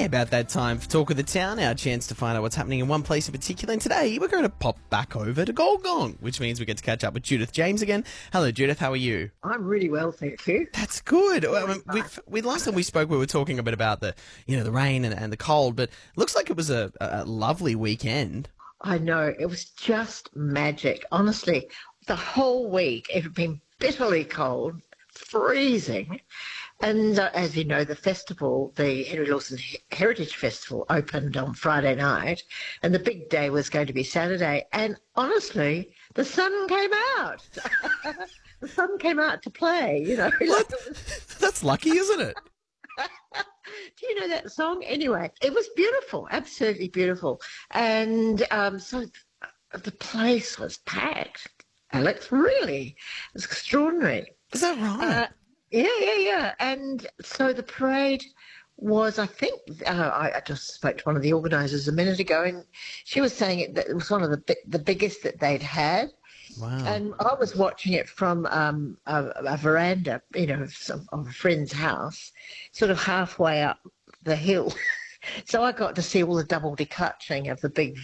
about that time for Talk of the Town, our chance to find out what's happening in one place in particular. And today we're going to pop back over to Goldgong, which means we get to catch up with Judith James again. Hello, Judith. How are you? I'm really well, thank you. That's good. Last time we spoke, we were talking a bit about the rain and the cold, but it looks like it was a lovely weekend. I know, it was just magic. Honestly, the whole week it had been bitterly cold, freezing. And as you know, the festival, the Henry Lawson Heritage Festival, opened on Friday night, and the big day was going to be Saturday. And honestly, the sun came out. The sun came out to play, you know. That's lucky, isn't it? Do you know that song? Anyway, it was beautiful, absolutely beautiful. And so the place was packed, Alex, really. It was extraordinary. Is that right? Yeah. And so the parade was, I think, I just spoke to one of the organisers a minute ago, and she was saying that it was one of the biggest that they'd had. Wow. And I was watching it from a veranda, of a friend's house, sort of halfway up the hill. So I got to see all the double decutching of the big,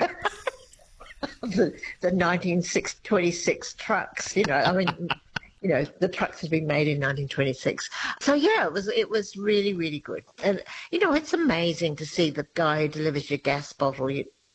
the 1926 trucks, the trucks had been made in 1926. So, yeah, it was really, really good. And, it's amazing to see the guy who delivers your gas bottle,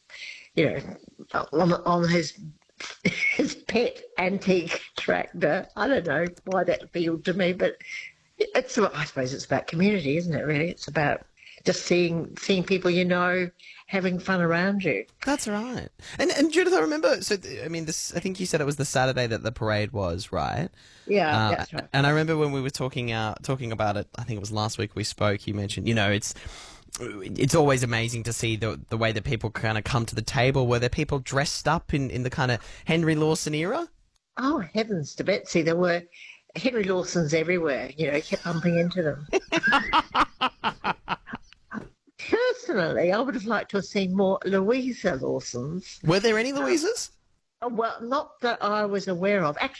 on his pet antique tractor. I don't know why that appealed to me, but I suppose it's about community, isn't it, really? It's about just seeing people having fun around you. That's right. And Judith, I remember, I think you said it was the Saturday that the parade was, right? Yeah, that's right. And I remember when we were talking about it, I think it was last week we spoke, you mentioned, it's always amazing to see the way that people kind of come to the table. Were there people dressed up in the kind of Henry Lawson era? Oh, heavens to Betsy. There were Henry Lawsons everywhere, kept bumping into them. Personally, I would have liked to have seen more Louisa Lawsons. Were there any Louisas? Well, not that I was aware of. Actually,